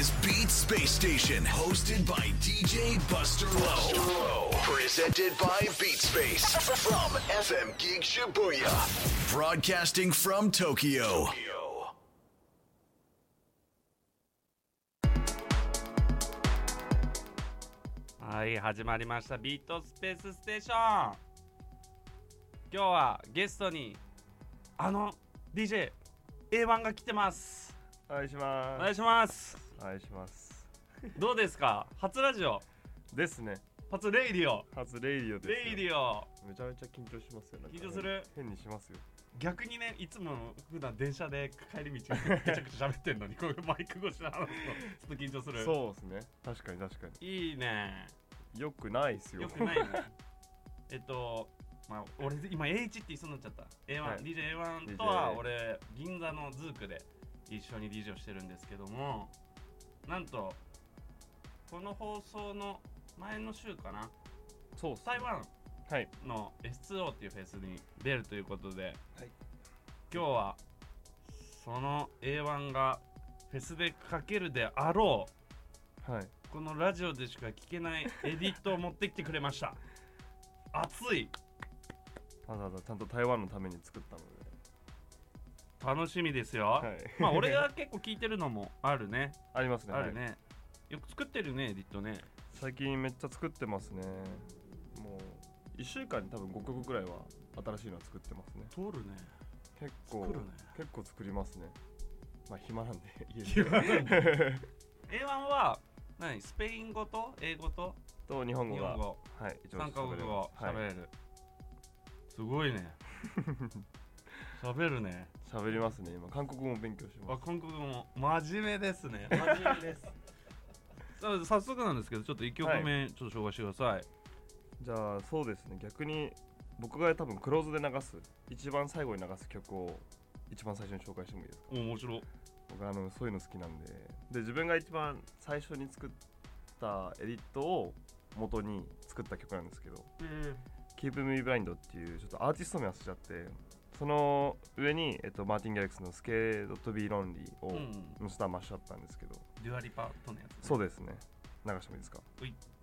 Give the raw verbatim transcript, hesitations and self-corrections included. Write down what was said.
is Beat Space Station, hosted by D J Buster Lowe. Presented by Beat Space from F M Geek Shibuya. Broadcasting from Tokyo. はい、始まりましたビートスペースステーション。今日はゲストにあの ディージェー エーワン が来てます。 お願いします。 お願いします。 お願いしますどうですか？初ラジオですね。 初レイディオ初レイディオですよ。 レイディオめちゃめちゃ緊張しますよ。なんかね、 緊張する。 変にしますよ。 逆にね、いつも普段電車で帰り道めちゃくちゃ喋ってんのにこういうマイク越しで話すとちょっと緊張する。 そうですね。確かに確かにいいね。 よくないっすよ。 よくないねえっとまあ俺今 エーワン って言いそうになっちゃった。 エーワン、はい、ディージェー エーワン とは俺銀座のズークで一緒に ディージェー をしてるんですけども、なんとこの放送の前の週かな、 そうっすね、 台湾の エスツーオー っていうフェスに出るということで、はい、今日はその エーワン がフェスでかけるであろう、はい、このラジオでしか聞けないエディットを持ってきてくれました熱い。 わざわざちゃんと台湾のために作ったので楽しみですよ、はい、まあ俺が結構聞いてるのもあるねありますね。 あるね、はい、よく作ってるねエディットね。 最近めっちゃ作ってますね。もういっしゅうかんに多分ごきょくぐらいは新しいの作ってますね。 通るね。 結構作るね。 結構作りますね。まあ暇なんで家で暇なんでエーワン は何、スペイン語と英語とと日本語が日本語、 はい、 さんカ国語喋れる、はい、すごいね喋るね。 喋りますね。今韓国語も勉強します。 あ、韓国語も真面目ですね。真面目です早速なんですけど、ちょっといっきょくめ、はい、ちょっと紹介してください。 じゃあそうですね、逆に僕が多分クローズで流す一番最後に流す曲を一番最初に紹介してもいいですか？ お、面白い。 僕あのそういうの好きなんで、で自分が一番最初に作ったエディットを元に作った曲なんですけど、えー、Keep Me Blind っていうちょっとアーティスト名忘れちゃって、その上に、えっと、マーティン・ギャレックスの Scared to Be Lonely を載せたマッシュだったんですけど、 デュアリパとのやつ、ね、 そうですね。流してもいいですか？ うい。